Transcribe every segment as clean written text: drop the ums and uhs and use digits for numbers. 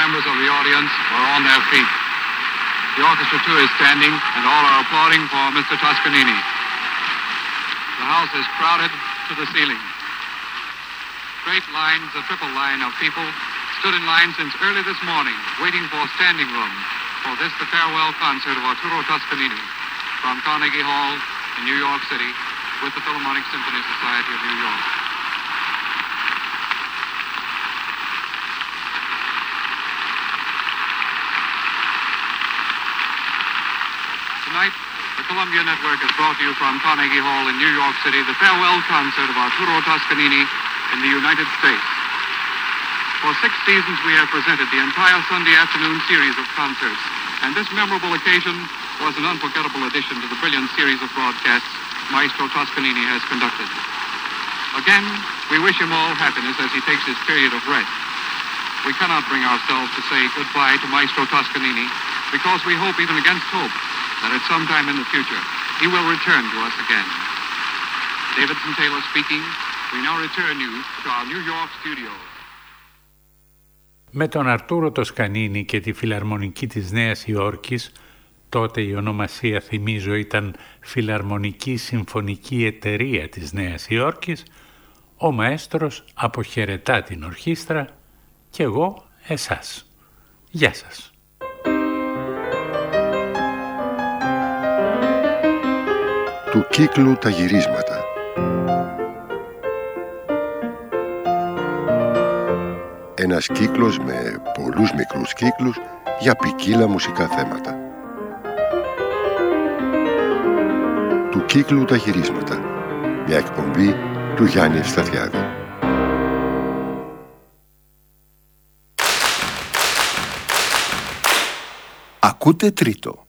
members of the audience are on their feet. The orchestra too is standing, and all are applauding for Mr. Toscanini. The house is crowded to the ceiling. Straight lines, a triple line of people, stood in line since early this morning, waiting for standing room for this, the farewell concert of Arturo Toscanini from Carnegie Hall in New York City with the Philharmonic Symphony Society of New York. Tonight, the Columbia Network has brought you from Carnegie Hall in New York City the farewell concert of Arturo Toscanini in the United States. For 6 seasons we have presented the entire Sunday afternoon series of concerts, and this memorable occasion was an unforgettable addition to the brilliant series of broadcasts Maestro Toscanini has conducted. Again, we wish him all happiness as he takes his period of rest. We cannot bring ourselves to say goodbye to Maestro Toscanini because we hope, even against hope, that at some time in the future he will return to us again. Davidson Taylor speaking. We now return you to our New York studio. Με τον Αρτούρο Τοσκανίνη και τη Φιλαρμονική της Νέας Υόρκης, τότε η ονομασία θυμίζω ήταν Φιλαρμονική Συμφωνική Εταιρεία της Νέας Υόρκης, ο μαέστρος αποχαιρετά την ορχήστρα και εγώ εσάς. Γεια σας. Του κύκλου τα γυρίσματα. Ένας κύκλος με πολλούς μικρούς κύκλους για ποικίλα μουσικά θέματα. Του κύκλου τα γυρίσματα. Μια εκπομπή του Γιάννη Ευσταθιάδη. Ακούτε τρίτο.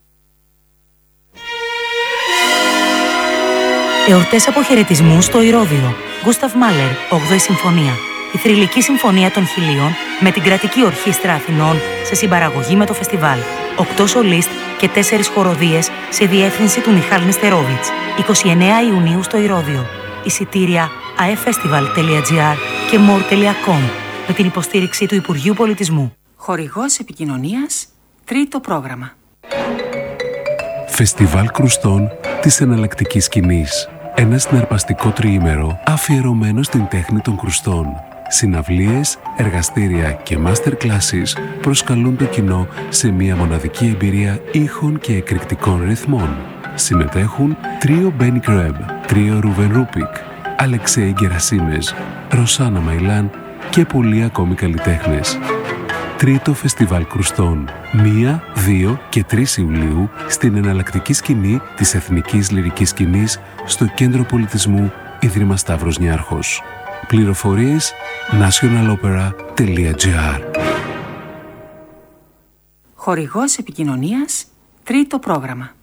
Εορτές αποχαιρετισμού στο Ηρώδειο. Γκούσταβ Μάλερ, 8η Συμφωνία. Η θρυλική συμφωνία των Χιλίων με την Κρατική Ορχήστρα Αθηνών σε συμπαραγωγή με το φεστιβάλ. 8 σολίστ και 4 χοροδίες σε διεύθυνση του Μιχάλ Νεστερόβιτς. 29 Ιουνίου στο Ηρώδειο. Εισιτήρια aeffestival.gr και more.com με την υποστήριξη του Υπουργείου Πολιτισμού. Χορηγός επικοινωνίας, τρίτο πρόγραμμα. Φεστιβάλ Κρουστών της εναλλακτικής σκηνής. Ένα συναρπαστικό τριήμερο αφιερωμένο στην τέχνη των κρουστών. Συναυλίες, εργαστήρια και master classes προσκαλούν το κοινό σε μια μοναδική εμπειρία ήχων και εκρηκτικών ρυθμών. Συμμετέχουν τρίο Μπένι Κρέμπ, τρίο Ρούβεν Ρούπικ, Αλεξέη Γκερασίμες, Ρωσάνα Μαϊλάν και πολλοί ακόμη καλλιτέχνες. Τρίτο Φεστιβάλ Κρουστών, 1, 2 και 3 Ιουλίου στην εναλλακτική σκηνή της Εθνικής Λυρικής Σκηνής στο Κέντρο Πολιτισμού Ίδρυμα Σταύρος Νιάρχος. Πληροφορίες nationalopera.gr. Χορηγός επικοινωνίας, τρίτο πρόγραμμα.